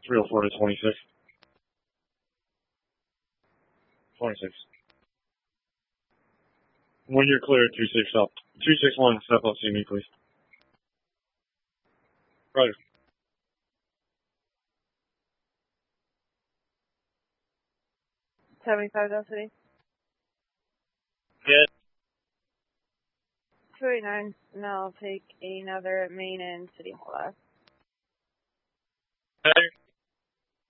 304 to 26. 26. When you're clear, 26 up. 261, step up, see me, please. Right. City. Yeah. 289, now I'll take another main and city hall. Hey.